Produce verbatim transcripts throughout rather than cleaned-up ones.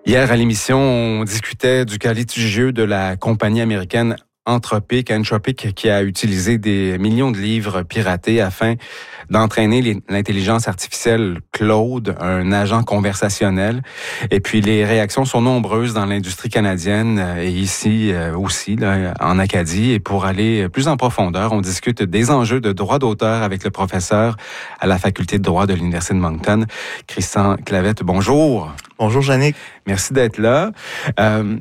Hier, à l'émission, on discutait du cas litigieux de la compagnie américaine Anthropic, Anthropic, qui a utilisé des millions de livres piratés afin d'entraîner l'intelligence artificielle Claude, un agent conversationnel. Et puis, les réactions sont nombreuses dans l'industrie canadienne et ici aussi, là, en Acadie. Et pour aller plus en profondeur, on discute des enjeux de droit d'auteur avec le professeur à la faculté de droit de l'Université de Moncton, Christian Clavette. Bonjour. Bonjour, Yannick. Merci d'être là. Euh,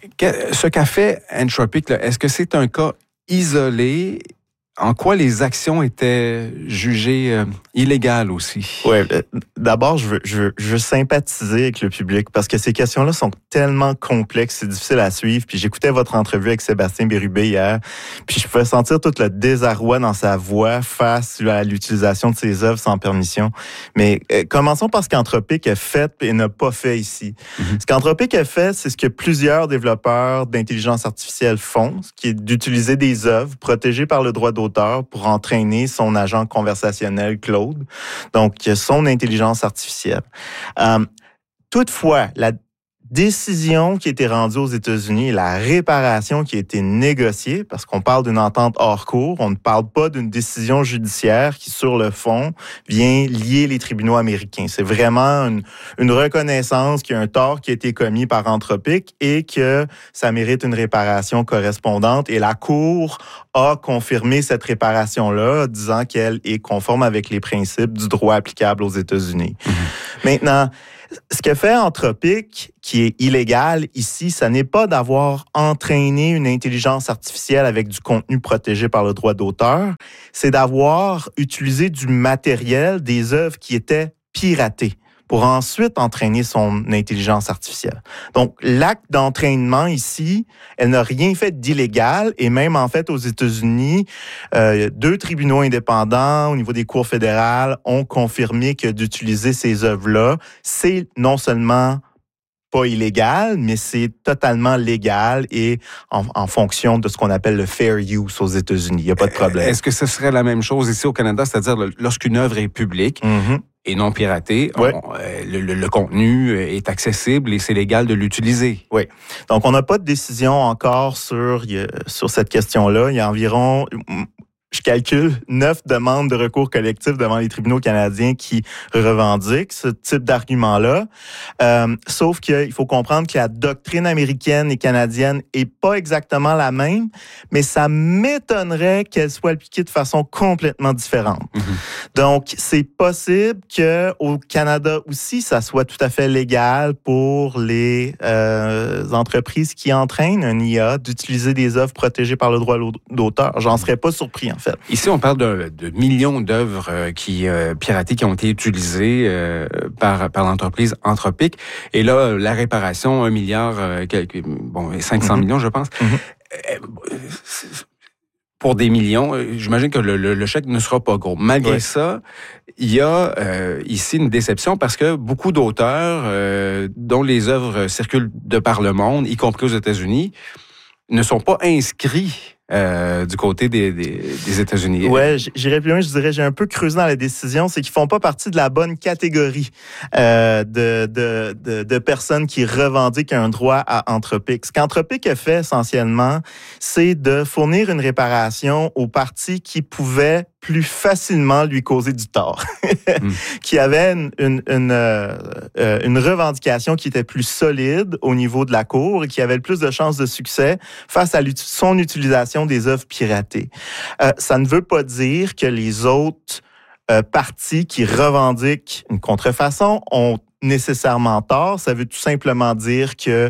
ce qu'a fait Anthropic, là, est-ce que c'est un cas isolé? En quoi les actions étaient jugées euh, illégales aussi? Oui, d'abord, je veux, je, veux, je veux sympathiser avec le public parce que ces questions-là sont tellement complexes et difficiles à suivre. Puis j'écoutais votre entrevue avec Sébastien Bérubé hier, puis je pouvais sentir tout le désarroi dans sa voix face à l'utilisation de ses œuvres sans permission. Mais euh, commençons par ce qu'Anthropic a fait et n'a pas fait ici. Mm-hmm. Ce qu'Anthropic a fait, c'est ce que plusieurs développeurs d'intelligence artificielle font, ce qui est d'utiliser des œuvres protégées par le droit d'auteur pour entraîner son agent conversationnel Claude, donc son intelligence artificielle. Euh, toutefois, la décision qui a été rendue aux États-Unis et la réparation qui a été négociée, parce qu'on parle d'une entente hors cours, on ne parle pas d'une décision judiciaire qui, sur le fond, vient lier les tribunaux américains. C'est vraiment une, une reconnaissance qu'il y a un tort qui a été commis par Anthropic et que ça mérite une réparation correspondante. Et la Cour a confirmé cette réparation-là, disant qu'elle est conforme avec les principes du droit applicable aux États-Unis. Mmh. Maintenant, ce que fait Anthropic, qui est illégal ici, ça n'est pas d'avoir entraîné une intelligence artificielle avec du contenu protégé par le droit d'auteur, c'est d'avoir utilisé du matériel, des œuvres qui étaient piratées, pour ensuite entraîner son intelligence artificielle. Donc, l'acte d'entraînement ici, elle n'a rien fait d'illégal, et même en fait aux États-Unis, euh, deux tribunaux indépendants au niveau des cours fédérales ont confirmé que d'utiliser ces œuvres-là, c'est non seulement pas illégal, mais c'est totalement légal et en, en fonction de ce qu'on appelle le fair use aux États-Unis. Il n'y a pas de problème. Est-ce que ce serait la même chose ici au Canada, c'est-à-dire lorsqu'une œuvre est publique, mm-hmm. et non piratée, oui. on, euh, le, le, le contenu est accessible et c'est légal de l'utiliser. Oui. Donc, on n'a pas de décision encore sur, sur cette question-là. Il y a environ, je calcule, neuf demandes de recours collectif devant les tribunaux canadiens qui revendiquent ce type d'argument-là. Euh, sauf qu'il faut comprendre que la doctrine américaine et canadienne est pas exactement la même, mais ça m'étonnerait qu'elle soit appliquée de façon complètement différente. Mm-hmm. Donc, c'est possible qu'au Canada aussi, ça soit tout à fait légal pour les euh, entreprises qui entraînent un I A d'utiliser des œuvres protégées par le droit d'auteur. J'en serais pas surpris, en fait. Ici, on parle de, de millions d'œuvres euh, qui euh, piratées qui ont été utilisées euh, par par l'entreprise Anthropic. Et là, la réparation, un milliard, euh, quelques, bon, cinq cents mm-hmm. millions, je pense. Mm-hmm. Euh, pour des millions, j'imagine que le, le, le chèque ne sera pas gros. Malgré ouais. ça, il y a euh, ici une déception parce que beaucoup d'auteurs euh, dont les œuvres circulent de par le monde, y compris aux États-Unis, ne sont pas inscrits Euh, du côté des, des, des États-Unis. Ouais, j'irais plus loin, je dirais, j'ai un peu creusé dans la décision, c'est qu'ils font pas partie de la bonne catégorie euh, de, de, de, de personnes qui revendiquent un droit à Anthropic. Ce qu'Anthropic a fait essentiellement, c'est de fournir une réparation aux parties qui pouvaient plus facilement lui causer du tort, mm. qui avait une, une, une, euh, une revendication qui était plus solide au niveau de la Cour et qui avait le plus de chances de succès face à son utilisation des œuvres piratées. Euh, ça ne veut pas dire que les autres euh, parties qui revendiquent une contrefaçon ont nécessairement tort. Ça veut tout simplement dire que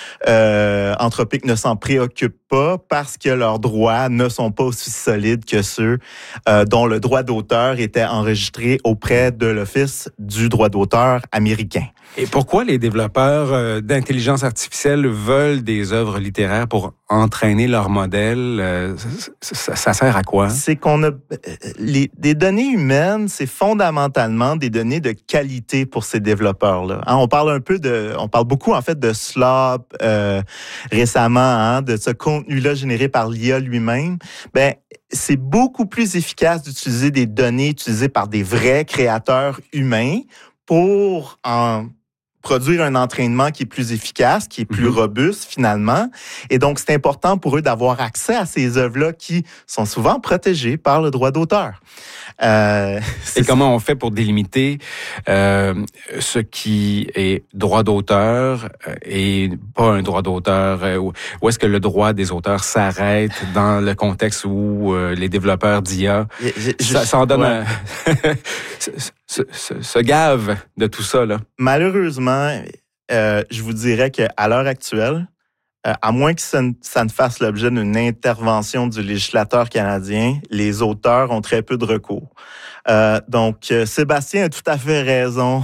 euh, Anthropic ne s'en préoccupe pas parce que leurs droits ne sont pas aussi solides que ceux euh, dont le droit d'auteur était enregistré auprès de l'Office du droit d'auteur américain. Et pourquoi les développeurs euh, d'intelligence artificielle veulent des œuvres littéraires pour entraîner leur modèle? Euh, ça, ça sert à quoi? C'est qu'on a... Les, des données humaines, c'est fondamentalement des données de qualité pour ces développeurs-là. Hein, on parle un peu de... On parle beaucoup, en fait, de slop euh, récemment, hein, de ce contenu-là généré par l'I A lui-même. Ben, c'est beaucoup plus efficace d'utiliser des données utilisées par des vrais créateurs humains pour en produire un entraînement qui est plus efficace, qui est plus mm-hmm. robuste finalement. Et donc, c'est important pour eux d'avoir accès à ces œuvres-là qui sont souvent protégées par le droit d'auteur. Euh, Et comment on fait pour délimiter euh, ce qui est droit d'auteur et pas un droit d'auteur? Euh, où est-ce que le droit des auteurs s'arrête dans le contexte où euh, les développeurs d'I A, je, je, ça, ça en donne ouais. un... se, se, se gave de tout ça, là? Malheureusement, euh, je vous dirais qu'à l'heure actuelle, euh, à moins que ça ne, ça ne fasse l'objet d'une intervention du législateur canadien, les auteurs ont très peu de recours. Euh, donc, euh, Sébastien a tout à fait raison.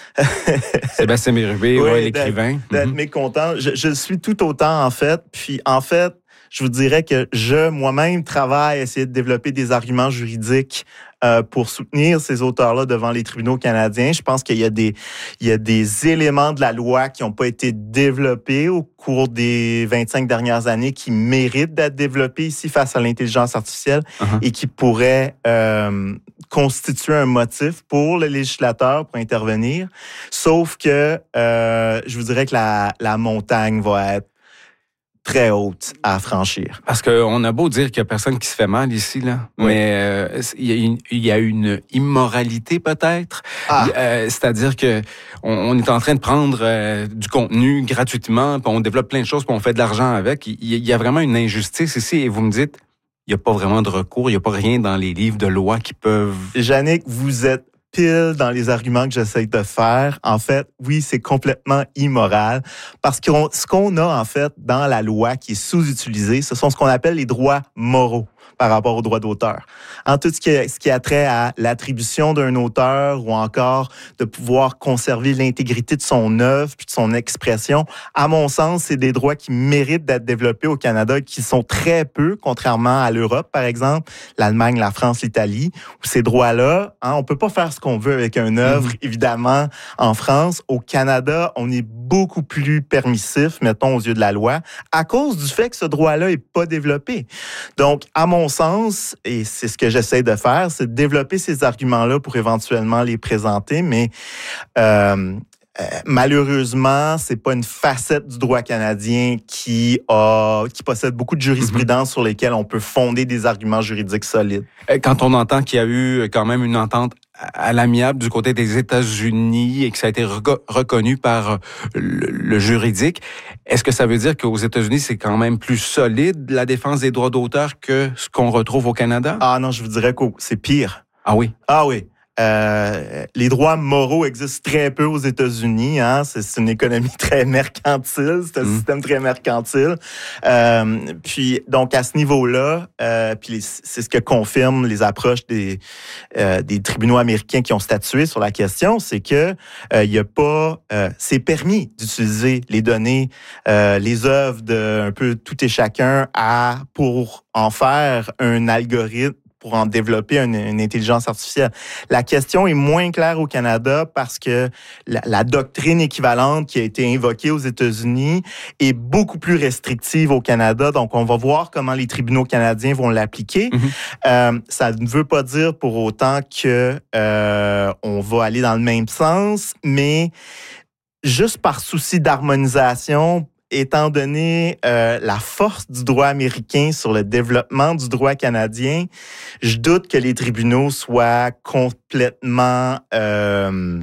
Sébastien Bérubé, oui, ouais, l'écrivain. D'être, d'être mm-hmm. mécontent. Je, je le suis tout autant, en fait. Puis, en fait, je vous dirais que je, moi-même, travaille à essayer de développer des arguments juridiques euh, pour soutenir ces auteurs-là devant les tribunaux canadiens. Je pense qu'il y a des, il y a des éléments de la loi qui n'ont pas été développés au cours des vingt-cinq dernières années qui méritent d'être développés ici face à l'intelligence artificielle uh-huh. et qui pourraient euh, constituer un motif pour le législateur pour intervenir. Sauf que euh, je vous dirais que la, la montagne va être très haute à franchir. Parce qu'on a beau dire qu'il n'y a personne qui se fait mal ici, là, oui. mais euh, il, y a une, il y a une immoralité peut-être. Ah. Euh, c'est-à-dire que on, on est en train de prendre euh, du contenu gratuitement, puis on développe plein de choses, puis on fait de l'argent avec. Il, il y a vraiment une injustice ici, et vous me dites, il n'y a pas vraiment de recours, il n'y a pas rien dans les livres de loi qui peuvent... Yannick, vous êtes pile dans les arguments que j'essaie de faire. En fait, oui, c'est complètement immoral parce que on, ce qu'on a, en fait, dans la loi qui est sous-utilisé, ce sont ce qu'on appelle les droits moraux par rapport aux droits d'auteur. En tout ce qui, est, ce qui a trait à l'attribution d'un auteur ou encore de pouvoir conserver l'intégrité de son œuvre puis de son expression, à mon sens, c'est des droits qui méritent d'être développés au Canada, qui sont très peu, contrairement à l'Europe, par exemple, l'Allemagne, la France, l'Italie, où ces droits-là, hein, on peut pas faire ce qu'on veut avec une œuvre, mmh. évidemment, en France. Au Canada, on est beaucoup plus permissif, mettons, aux yeux de la loi, à cause du fait que ce droit-là est pas développé. Donc, à mon sens, et c'est ce que j'essaie de faire, c'est de développer ces arguments-là pour éventuellement les présenter, mais euh, euh, malheureusement, c'est pas une facette du droit canadien qui a, qui possède beaucoup de jurisprudence mm-hmm. sur lesquelles on peut fonder des arguments juridiques solides. Quand on entend qu'il y a eu quand même une entente à l'amiable du côté des États-Unis et que ça a été reconnu par le, le juridique, est-ce que ça veut dire qu'aux États-Unis, c'est quand même plus solide, la défense des droits d'auteur, que ce qu'on retrouve au Canada? Ah non, je vous dirais que c'est pire. Ah oui? Ah oui. Euh, les droits moraux existent très peu aux États-Unis. Hein? C'est, c'est une économie très mercantile, c'est un mmh. système très mercantile. Euh, puis donc à ce niveau-là, euh, puis les, c'est ce que confirment les approches des euh, des tribunaux américains qui ont statué sur la question, c'est que il euh, y a pas, euh, c'est permis d'utiliser les données, euh, les œuvres de un peu tout et chacun à pour en faire un algorithme, pour en développer une, une intelligence artificielle. La question est moins claire au Canada parce que la, la doctrine équivalente qui a été invoquée aux États-Unis est beaucoup plus restrictive au Canada. Donc, on va voir comment les tribunaux canadiens vont l'appliquer. Mm-hmm. Euh, ça ne veut pas dire pour autant que euh, on va aller dans le même sens, mais juste par souci d'harmonisation, étant donné euh, la force du droit américain sur le développement du droit canadien, je doute que les tribunaux soient complètement... Euh,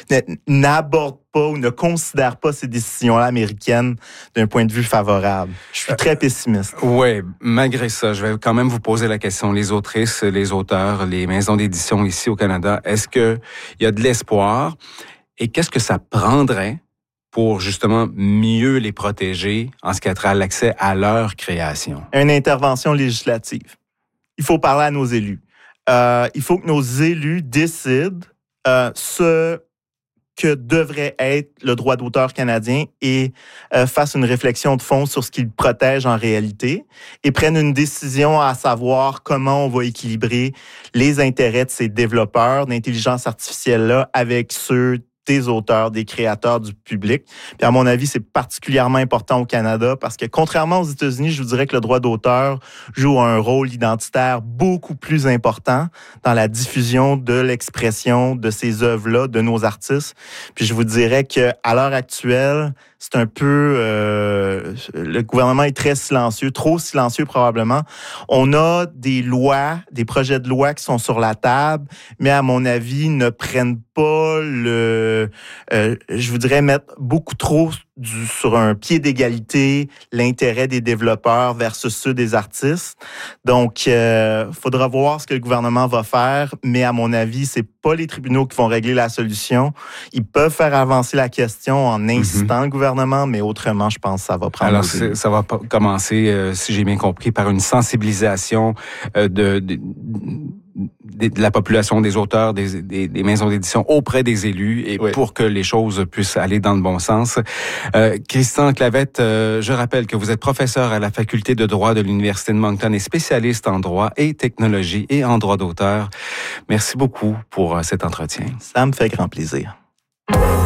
n'abordent pas ou ne considèrent pas ces décisions-là américaines d'un point de vue favorable. Je suis très pessimiste. Euh, oui, malgré ça, je vais quand même vous poser la question. Les autrices, les auteurs, les maisons d'édition ici au Canada, est-ce qu'il y a de l'espoir? Et qu'est-ce que ça prendrait pour justement mieux les protéger en ce qui a trait à l'accès à leur création? Une intervention législative. Il faut parler à nos élus. Euh, il faut que nos élus décident euh, ce que devrait être le droit d'auteur canadien et euh, fassent une réflexion de fond sur ce qu'il protège en réalité et prennent une décision à savoir comment on va équilibrer les intérêts de ces développeurs d'intelligence artificielle-là avec ceux des auteurs, des créateurs, du public. Puis à mon avis, c'est particulièrement important au Canada parce que contrairement aux États-Unis, je vous dirais que le droit d'auteur joue un rôle identitaire beaucoup plus important dans la diffusion de l'expression de ces œuvres-là, de nos artistes. Puis je vous dirais que à l'heure actuelle, c'est un peu... Euh, le gouvernement est très silencieux, trop silencieux probablement. On a des lois, des projets de loi qui sont sur la table, mais à mon avis, ne prennent pas le... Euh, je vous dirais mettre beaucoup trop du, sur un pied d'égalité l'intérêt des développeurs versus ceux des artistes. Donc, il euh, faudra voir ce que le gouvernement va faire, mais à mon avis, c'est pas les tribunaux qui vont régler la solution. Ils peuvent faire avancer la question en incitant mm-hmm. le gouvernement, mais autrement, je pense que ça va prendre... Alors, ça va commencer, euh, si j'ai bien compris, par une sensibilisation euh, de... de de la population, des auteurs, des, des, des maisons d'édition auprès des élus et oui. pour que les choses puissent aller dans le bon sens. Euh, Christian Clavette, euh, je rappelle que vous êtes professeur à la faculté de droit de l'Université de Moncton et spécialiste en droit et technologie et en droit d'auteur. Merci beaucoup pour euh, cet entretien. Ça me fait grand plaisir.